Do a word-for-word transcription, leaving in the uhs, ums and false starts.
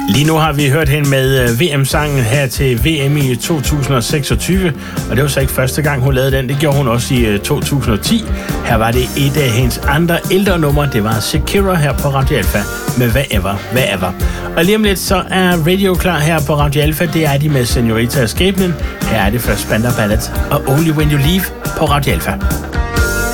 Lige nu har vi hørt hende med V M-sangen her til V M i to tusind og seksogtyve, og det var så ikke første gang, hun lavede den. Det gjorde hun også i to tusind og ti. Her var det et af hendes andre ældre numre. Det var Shakira her på Radio Alpha med Whatever, Whatever. Og lige om lidt, så er Radio klar her på Radio Alpha. Det er de med Senorita og Skæbnen. Her er det først Spandau Ballet og Only When You Leave på Radio Alpha.